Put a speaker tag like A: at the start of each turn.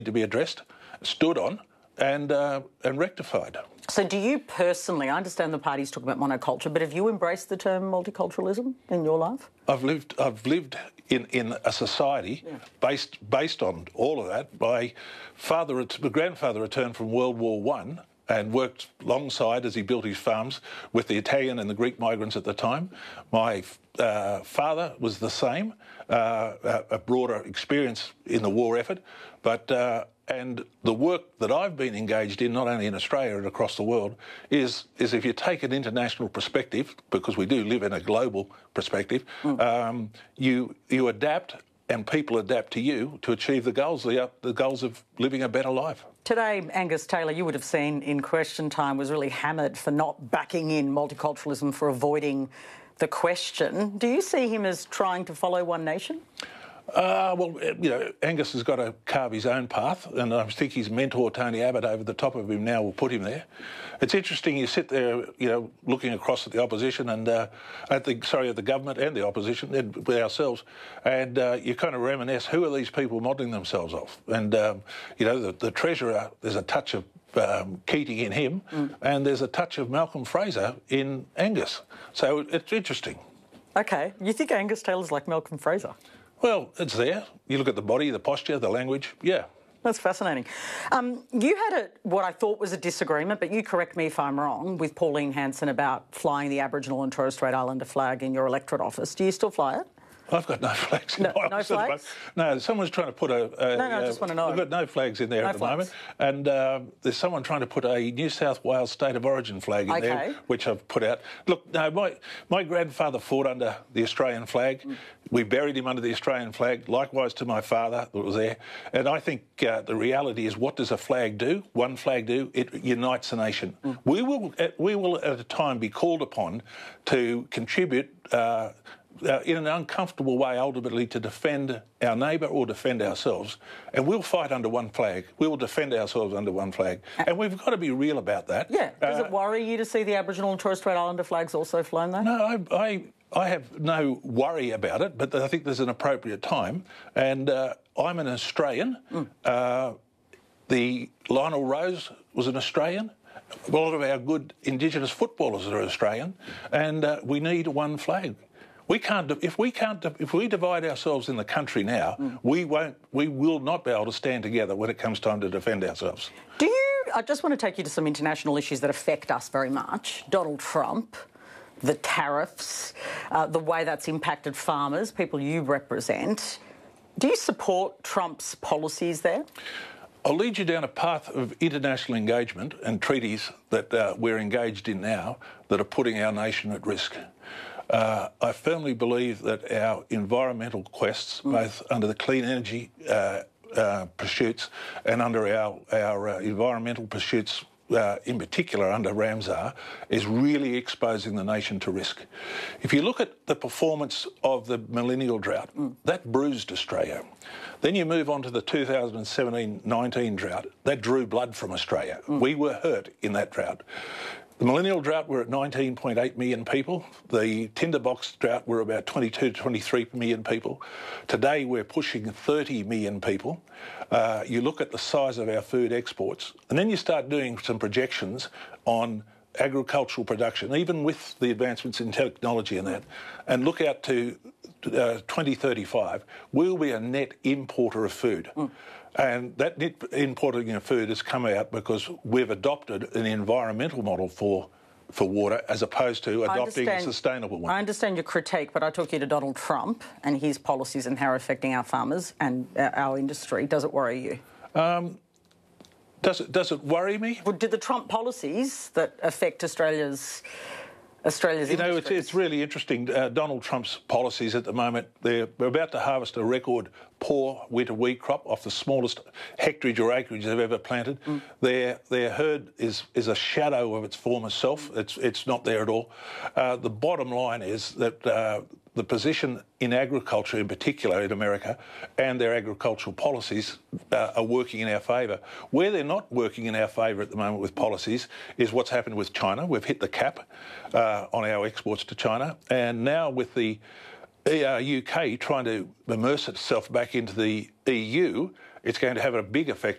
A: to be addressed, stood on, and rectified.
B: So do you personally, I understand the party's talking about monoculture, but have you embraced the term multiculturalism in your life?
A: I've lived in a society based on all of that. My grandfather returned from World War One and worked alongside as he built his farms with the Italian and the Greek migrants at the time. My father was the same, a broader experience in the war effort, but and the work that I've been engaged in, not only in Australia and across the world, is if you take an international perspective, because we do live in a global perspective, you adapt and people adapt to you to achieve the goals of living a better life.
B: Today, Angus Taylor, you would have seen in Question Time, was really hammered for not backing in multiculturalism, for avoiding the question. Do you see him as trying to follow one nation?
A: Well, you know, Angus has got to carve his own path, and I think his mentor, Tony Abbott, over the top of him now will put him there. It's interesting, you sit there, you know, looking across at the opposition and at the government and the opposition, and with ourselves, and you kind of reminisce, who are these people modelling themselves off? And, you know, the Treasurer, there's a touch of Keating in him, and there's a touch of Malcolm Fraser in Angus. So it's interesting.
B: OK. You think Angus Taylor's like Malcolm Fraser?
A: Well, it's there. You look at the body, the posture, the language, yeah.
B: That's fascinating. You had what I thought was a disagreement, but you correct me if I'm wrong, with Pauline Hanson about flying the Aboriginal and Torres Strait Islander flag in your electorate office. Do you still fly it?
A: I've got no flags in my office.
B: No flags?
A: No, someone's trying to put
B: I just want to know.
A: I've got no flags in there at the moment. And there's someone trying to put a New South Wales State of Origin flag in there, which I've put out. Look, no, my grandfather fought under the Australian flag. We buried him under the Australian flag, likewise to my father that was there. And I think the reality is, what does a flag do? One flag do? It unites a nation. We will at a time be called upon to contribute in an uncomfortable way, ultimately, to defend our neighbour or defend ourselves. And we'll fight under one flag. We will defend ourselves under one flag. And we've got to be real about that. Yeah.
B: Does it worry you to see the Aboriginal and Torres Strait Islander flags also flown there?
A: No, I have no worry about it, but I think there's an appropriate time. And I'm an Australian. The Lionel Rose was an Australian. A lot of our good Indigenous footballers are Australian. And we need one flag. If we divide ourselves in the country now, we will not be able to stand together when it comes time to defend ourselves.
B: I just want to take you to some international issues that affect us very much. Donald Trump, the tariffs, the way that's impacted farmers, people you represent. Do you support Trump's policies there?
A: I'll lead you down a path of international engagement and treaties that we're engaged in now that are putting our nation at risk. I firmly believe that our environmental quests, both under the clean energy pursuits and under our environmental pursuits, in particular under Ramsar, is really exposing the nation to risk. If you look at the performance of the millennial drought, that bruised Australia. Then you move on to the 2017-19 drought. That drew blood from Australia. We were hurt in that drought. The millennial drought, we're at 19.8 million people. The tinderbox drought, we're about 22 to 23 million people. Today, we're pushing 30 million people. You look at the size of our food exports, and then you start doing some projections on agricultural production, even with the advancements in technology and that, and look out to 2035, we'll be a net importer of food. And that net importing of food has come out because we've adopted an environmental model for water as opposed to adopting a sustainable one.
B: I understand your critique, but I took you to Donald Trump and his policies and how they're affecting our farmers and our industry. Does it worry you?
A: Does it worry me?
B: Well, did the Trump policies that affect Australia's
A: You know, it's really interesting. Donald Trump's policies at the moment, we're about to harvest a record poor winter wheat crop off the smallest hectarage or acreage they've ever planted. Their herd is a shadow of its former self. It's not there at all. The bottom line is that the position in agriculture in particular in America and their agricultural policies are working in our favour. Where they're not working in our favour at the moment with policies is what's happened with China. We've hit the cap on our exports to China, and now with the UK trying to immerse itself back into the EU it's going to have a big effect